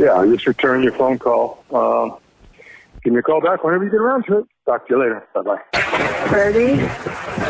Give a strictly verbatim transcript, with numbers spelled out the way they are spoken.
Yeah, I just return your phone call. Um, give me a call back whenever you get around to it. Talk to you later. Bye-bye. Birdie?